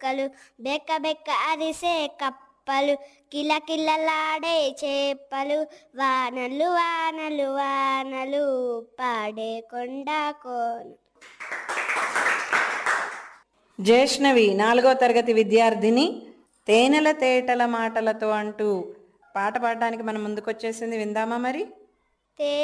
కుక్కలు బెక్క బెక్క అరిసే కప్పలు కిలకిలలాడే చేపలు వానలు వానలు వానలు పాడే కొండ కోన. జైష్ణవి 4వ తరగతి విద్యార్థిని తేనెల తేటల మాటలతో అంటూ పాట పాడడానికి మనం ముందుకొచ్చేసింది. విందామా మరి?